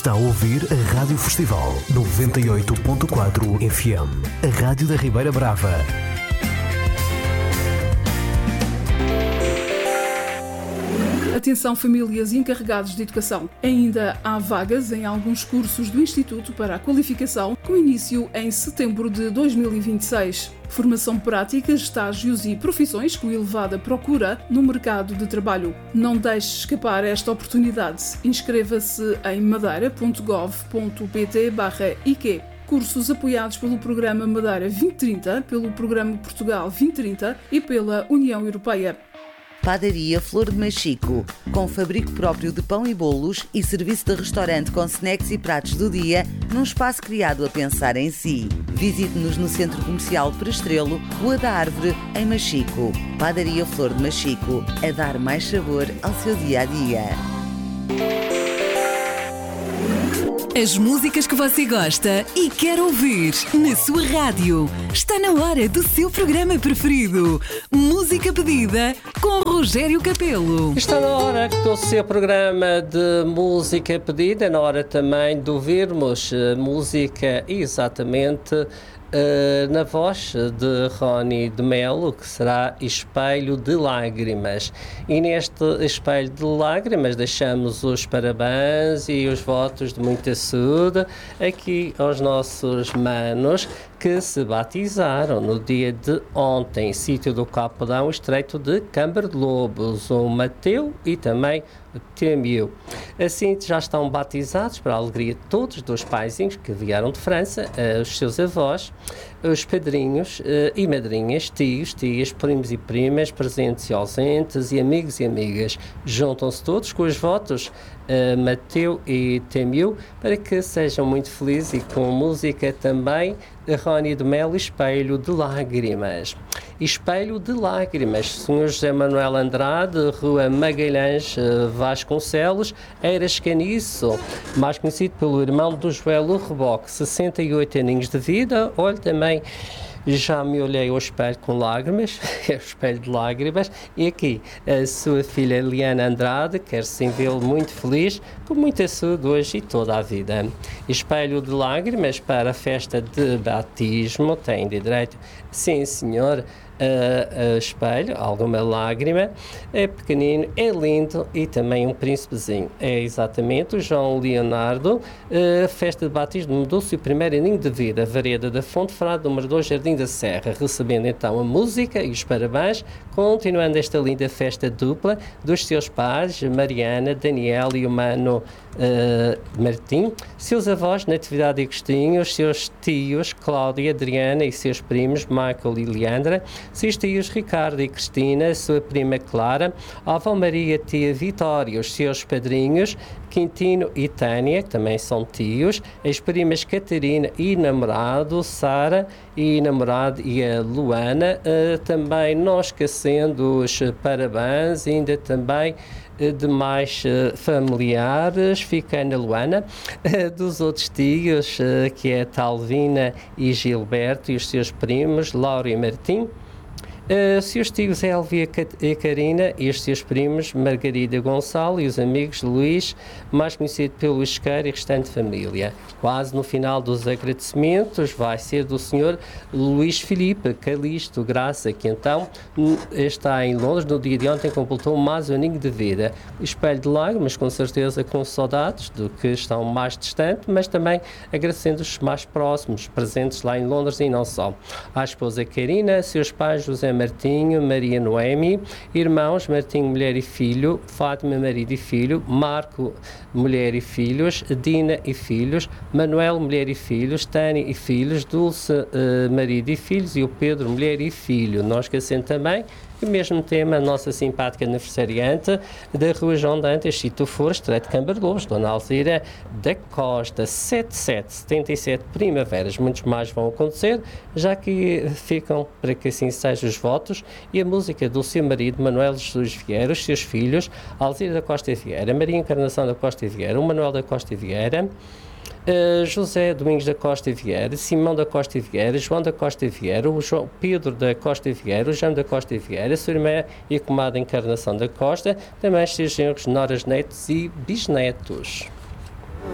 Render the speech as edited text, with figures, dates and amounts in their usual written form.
Está a ouvir a Rádio Festival 98.4 FM, a Rádio da Ribeira Brava. Atenção, famílias e encarregados de educação. Ainda há vagas em alguns cursos do Instituto para a Qualificação, com início em setembro de 2026. Formação prática, estágios e profissões com elevada procura no mercado de trabalho. Não deixe escapar esta oportunidade. Inscreva-se em madeira.gov.pt/IQ. Cursos apoiados pelo Programa Madeira 2030, pelo Programa Portugal 2030 e pela União Europeia. Padaria Flor de Machico, com fabrico próprio de pão e bolos e serviço de restaurante com snacks e pratos do dia, num espaço criado a pensar em si. Visite-nos no Centro Comercial Prestrelo, Rua da Árvore, em Machico. Padaria Flor de Machico, a dar mais sabor ao seu dia-a-dia. As músicas que você gosta e quer ouvir na sua rádio. Está na hora do seu programa preferido. Música pedida com Rogério Capelo. Está na hora do seu programa de música pedida, na hora também de ouvirmos música exatamente na voz de Rony de Melo, que será Espelho de Lágrimas. E neste Espelho de Lágrimas deixamos os parabéns e os votos de muita saúde aqui aos nossos manos que se batizaram no dia de ontem, sítio do Capodão, estreito de Câmara de Lobos, o Mateu e também o Temiu. Assim já estão batizados, para a alegria de todos, dos paizinhos que vieram de França, os seus avós, os padrinhos e madrinhas, tios, tias, primos e primas, presentes e ausentes, e amigos e amigas. Juntam-se todos com os votos Mateu e Temiu para que sejam muito felizes e com música também de Rony de Melo, Espelho de Lágrimas. Espelho de Lágrimas, Sr. José Manuel Andrade, Rua Magalhães Vasconcelos, Eiras Caniço, mais conhecido pelo irmão do Joel Reboque, 68 aninhos de vida. Olha, também já me olhei ao espelho com lágrimas, é o Espelho de Lágrimas, e aqui a sua filha Eliana Andrade, quer sim vê-lo muito feliz, com muita saúde hoje e toda a vida. Espelho de Lágrimas para a festa de batismo, tem de direito, sim senhor, espelho, alguma lágrima, é pequenino, é lindo e também um príncipezinho. É exatamente o João Leonardo, festa de batismo mudou-se o seu primeiro aninho de vida, Vareda da Fonte Frade, número 2, Jardim da Serra, recebendo então a música e os parabéns, continuando esta linda festa dupla dos seus pais, Mariana, Daniel e o mano Martim, seus avós, Natividade e Agostinho, os seus tios, Cláudia, Adriana e seus primos, Michael e Leandra, seus tios Ricardo e Cristina, sua prima Clara, a avó Maria, tia Vitória, os seus padrinhos Quintino e Tânia, que também são tios, as primas Catarina e namorado, Sara e namorado e a Luana, também não esquecendo os parabéns, ainda também demais familiares, ficando a Luana, dos outros tios, que é Talvina e Gilberto, e os seus primos, Laura e Martim, seus tios Elvia e Karina e os seus primos Margarida Gonçalo e os amigos Luís, mais conhecido pelo Isqueiro, e restante família. Quase no final dos agradecimentos vai ser do Sr. Luís Filipe Calixto Graça, que então está em Londres, no dia de ontem completou mais um aninho de vida. Espelho de Lágrimas, com certeza com saudades do que estão mais distantes, mas também agradecendo os mais próximos, presentes lá em Londres e não só. À esposa Karina, seus pais José Martinho, Maria Noemi, irmãos Martinho, mulher e filho, Fátima, marido e filho, Marco, mulher e filhos, Dina e filhos, Manuel, mulher e filhos, Tânia e filhos, Dulce, marido e filhos, e o Pedro, mulher e filho. Não esquecendo também o mesmo tema, a nossa simpática aniversariante da Rua João Dantas, se tu fores, estreito de Câmara de Lobos, Dona Alzira da Costa, 77 primaveras. Muitos mais vão acontecer, já que ficam para que assim sejam os votos, e a música do seu marido, Manuel Jesus Vieira, os seus filhos, Alzira da Costa Vieira, Maria Encarnação da Costa Vieira, o Manuel da Costa Vieira, José Domingos da Costa Vieira, Simão da Costa Vieira, João da Costa Vieira, o João Pedro da Costa Vieira, o João da Costa Vieira, sua irmã e a comadre Encarnação da Costa, também seus genros, noras, netos e bisnetos.